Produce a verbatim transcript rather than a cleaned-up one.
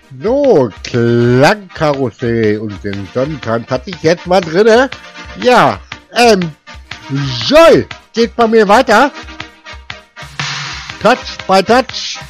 So, Klangkarussell und den Sonnenkranz hatte ich jetzt mal drinne. Ja, ähm, Joy, geht bei mir weiter. Touch by Touch.